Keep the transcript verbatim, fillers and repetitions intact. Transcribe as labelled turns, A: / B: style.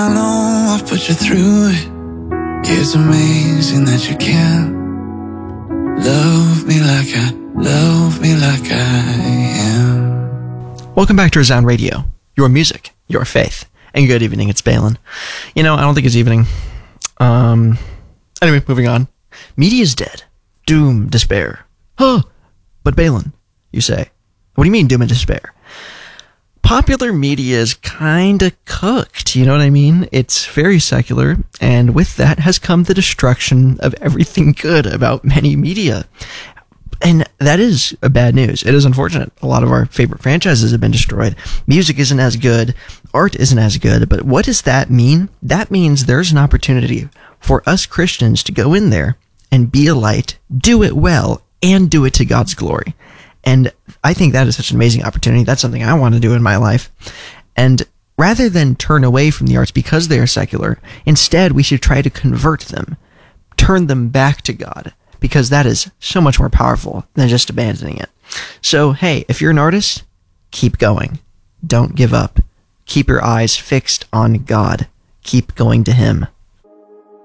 A: I know I've put you through it. It's amazing that you can love me like I, love me like I am.
B: Welcome back to Resound Radio, your music, your faith. And good evening, it's Balin. You know, I don't think it's evening. Um, anyway, moving on. Media is dead. Doom, despair. Huh, but Balin, you say. What do you mean, doom and despair? Popular media is kinda cooked, you know what I mean? It's very secular, and with that has come the destruction of everything good about many media. And that is a bad news. It is unfortunate. A lot of our favorite franchises have been destroyed. Music isn't as good. Art isn't as good. But what does that mean? That means there's an opportunity for us Christians to go in there and be a light, do it well, and do it to God's glory. And I think that is such an amazing opportunity. That's something I want to do in my life. And rather than turn away from the arts because they are secular, instead we should try to convert them, turn them back to God, because that is so much more powerful than just abandoning it. So, hey, if you're an artist, keep going. Don't give up. Keep your eyes fixed on God. Keep going to Him.